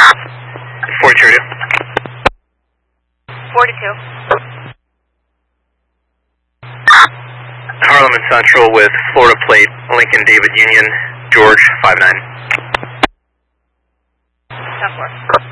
42. 42. Harlem and Central with Florida Plate, Lincoln David Union, George 59. 10-4.